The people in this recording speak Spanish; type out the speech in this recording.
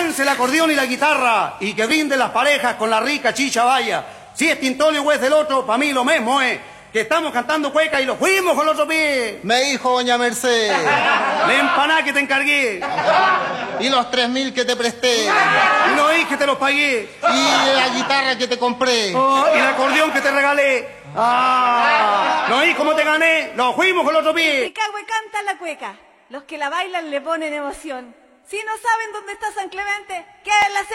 comience el acordeón y la guitarra y que brinden las parejas con la rica chicha vaya. Si es Tintolio o es del otro, para mí lo mismo es. Que estamos cantando cueca y lo fuimos con el otro pie. Me dijo doña Mercedes. La empanada que te encargué. Y los 3.000 que te presté. Y no oí que te los pagué. Y la guitarra que te compré. Oh, y el acordeón que te regalé. ¿No oí cómo te gané? Lo fuimos con el otro pie. Picahue canta la cueca. Los que la bailan le ponen emoción. Si no saben dónde está San Clemente, que la